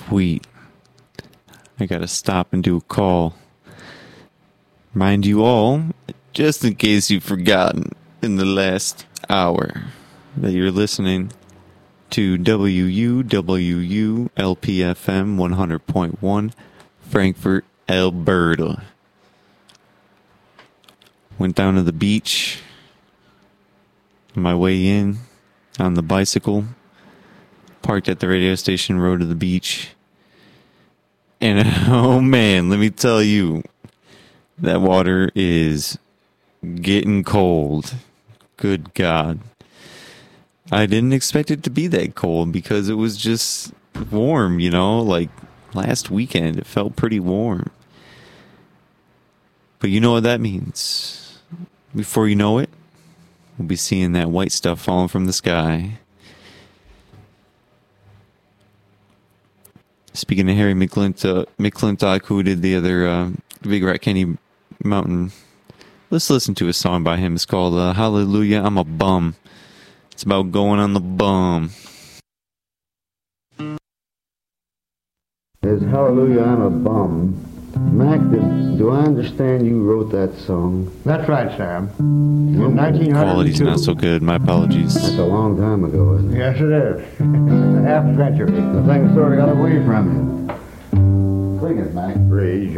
sweet. I gotta stop and do a call. Mind you all, just in case you've forgotten in the last hour, that you're listening to WUWU LPFM 100.1 Frankfurt, Alberta. Went down to the beach on my way in on the bicycle, parked at the radio station, rode to the beach, and oh man, let me tell you, that water is getting cold. Good God. I didn't expect it to be that cold because it was just warm, you know, like last weekend it felt pretty warm. But you know what that means. Before you know it, we'll be seeing that white stuff falling from the sky. Speaking of Harry McClintock, who did the other Big Rat Kenny Mountain, let's listen to a song by him. It's called Hallelujah, I'm a Bum. It's about going on the bum. Is Hallelujah, I'm a Bum. Mac, do I understand you wrote that song? That's right, Sam. In 1902. Quality's not so good. My apologies. That's a long time ago, isn't it? Yes, it is. Half a century. The thing sort of got away from you. Sing it, Mac. Raise